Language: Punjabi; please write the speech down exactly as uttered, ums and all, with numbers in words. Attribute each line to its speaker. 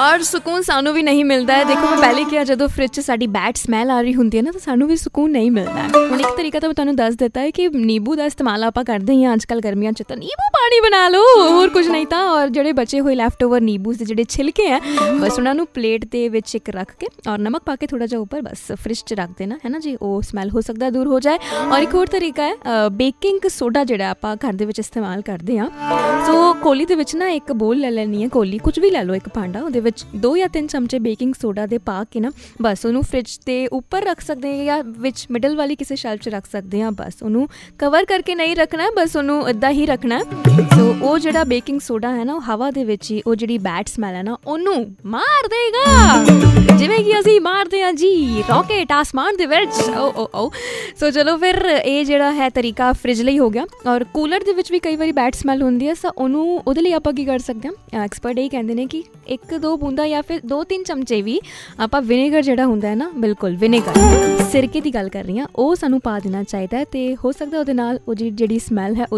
Speaker 1: ਔਰ ਸਕੂਨ ਸਾਨੂੰ ਵੀ ਨਹੀਂ ਮਿਲਦਾ ਹੈ। ਦੇਖੋ ਮੈਂ ਪਹਿਲੇ ਕਿਹਾ ਜਦੋਂ ਫਰਿੱਜ 'ਚ ਸਾਡੀ ਬੈਡ ਸਮੈਲ ਆ ਰਹੀ ਹੁੰਦੀ ਹੈ ਨਾ ਤਾਂ ਸਾਨੂੰ ਵੀ ਸਕੂਨ ਨਹੀਂ ਮਿਲਦਾ। ਹੁਣ ਇੱਕ ਤਰੀਕਾ ਤਾਂ ਮੈਂ ਤੁਹਾਨੂੰ ਦੱਸ ਦਿੱਤਾ ਹੈ ਕਿ ਨਿੰਬੂ ਦਾ ਇਸਤੇਮਾਲ ਆਪਾਂ ਕਰਦੇ ਹੀ ਹਾਂ ਅੱਜ ਕੱਲ੍ਹ ਗਰਮੀਆਂ 'ਚ, ਤਾਂ ਨਿੰਬੂ ਪਾਣੀ ਬਣਾ ਲਓ, ਹੋਰ ਕੁਝ ਨਹੀਂ ਤਾਂ। ਔਰ ਜਿਹੜੇ ਬਚੇ ਹੋਏ ਲੈਫਟ ਓਵਰ ਨਿੰਬੂ ਦੇ ਜਿਹੜੇ ਛਿਲਕੇ ਹੈ ਬਸ ਉਹਨਾਂ ਨੂੰ ਪਲੇਟ ਦੇ ਵਿੱਚ ਇੱਕ ਰੱਖ ਕੇ ਔਰ ਨਮਕ ਪਾ ਕੇ ਥੋੜ੍ਹਾ ਜਿਹਾ ਉੱਪਰ ਬਸ ਫਰਿੱਜ 'ਚ ਰੱਖ ਦੇਣਾ ਹੈ ਨਾ ਜੀ, ਉਹ ਸਮੈਲ ਹੋ ਸਕਦਾ ਦੂਰ ਹੋ ਜਾਏ। ਔਰ ਇੱਕ ਹੋਰ ਤਰੀਕਾ ਹੈ ਬੇਕਿੰਗ ਸੋਡਾ ਜਿਹੜਾ ਆਪਾਂ ਘਰ ਦੇ ਵਿੱਚ ਇਸਤੇਮਾਲ ਕਰਦੇ ਹਾਂ। ਸੋ ਕੋਲੀ ਦੇ ਵਿੱਚ ਨਾ ਇੱਕ ਬੋਲ ਲੈ ਲੈਣੀ ਹੈ, ਕੋਲੀ ਕੁਝ ਵੀ ਲੈ ਲਓ, ਇੱਕ ਭਾਂਡਾ, ਉਹਦੇ ਵਿੱਚ ਦੋ ਜਾਂ ਤਿੰਨ ਚਮਚੇ ਬੇਕਿੰਗ ਸੋਡਾ ਦੇ ਪਾ ਕੇ ਨਾ ਬਸ ਉਹਨੂੰ ਫਰਿੱਜ ਦੇ ਉੱਪਰ ਰੱਖ ਸਕਦੇ ਹਾਂ ਜਾਂ ਵਿੱਚ ਮਿਡਲ ਵਾਲੀ ਕਿਸੇ ਸ਼ੈਲਫ 'ਚ ਰੱਖ ਸਕਦੇ ਹਾਂ। ਬਸ ਉਹਨੂੰ ਕਵਰ ਕਰਕੇ ਨਹੀਂ ਰੱਖਣਾ, ਬਸ ਉਹਨੂੰ ਇੱਦਾਂ ਹੀ ਰੱਖਣਾ। ਸੋ ਉਹ ਜਿਹੜਾ ਬੇਕਿੰਗ ਸੋਡਾ ਹੈ ਨਾ ਉਹ ਹਵਾ ਦੇ ਵਿੱਚ ਹੀ ਉਹ ਜਿਹੜੀ ਬੈਡ ਸਮੈਲ ਹੈ ਨਾ ਉਹਨੂੰ ਮਾਰ ਦੇਗਾ, ਜਿਵੇਂ ਕਿ ਅਸੀਂ ਮਾਰਦੇ ਹਾਂ ਜੀ ਰੌਕੇਟ ਆਸਮਾਨ ਦੇ ਵਿੱਚ। ਓ ਓ ਓ ਸੋ ਚਲੋ ਫਿਰ ਇਹ ਜਿਹੜਾ ਹੈ ਤਰੀਕਾ ਫਰਿੱਜ ਲਈ ਹੋ ਗਿਆ। ਔਰ ਕੂਲਰ ਦੇ ਵਿੱਚ ਵੀ ਕਈ ਵਾਰੀ ਬੈਡ ਸਮੈਲ ਹੁੰਦੀ ਹੈ, ਸੋ ਉਹਨੂੰ ਉਹਦੇ ਲਈ ਆਪਾਂ ਕੀ ਕਰ ਸਕਦੇ ਹਾਂ, ਐਕਸਪਰਟ ਇਹ ਕਹਿੰਦੇ ਨੇ ਕਿ ਇੱਕ ਦੋ ਬੂੰਦਾ ਜਾਂ ਫਿਰ ਦੋ ਤਿੰਨ ਚਮਚੇ ਵੀ ਆਪਾਂ ਵਿਨੇਗਰ ਜਿਹੜਾ ਹੁੰਦਾ ਹੈ ਨਾ, ਬਿਲਕੁਲ ਵਿਨੇਗਰ ਸਿਰਕੇ ਦੀ ਗੱਲ ਕਰ ਰਹੀ ਹਾਂ, ਉਹ ਸਾਨੂੰ ਪਾ ਦੇਣਾ ਚਾਹੀਦਾ ਹੈ। ਅਤੇ ਹੋ ਸਕਦਾ ਉਹਦੇ ਨਾਲ ਉਹ ਜਿਹੜੀ ਜਿਹੜੀ ਸਮੈਲ ਹੈ